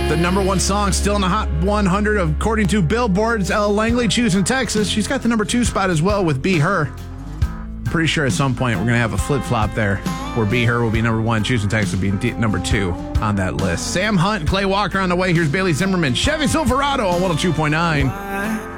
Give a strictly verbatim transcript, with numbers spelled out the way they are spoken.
The number one song still in the Hot one hundred according to Billboard's Elle Langley, Choosing Texas. She's got the number two spot as well with Be Her. Pretty sure at some point we're going to have a flip-flop there where Be Her will be number one, Choosing Texas will be d- number two on that list. Sam Hunt and Clay Walker on the way. Here's Bailey Zimmerman, Chevy Silverado on one oh two point nine.